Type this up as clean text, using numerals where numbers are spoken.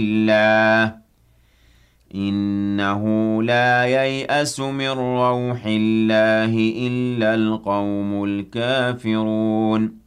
الله إنه لا ييأس من روح الله إلا القوم الكافرون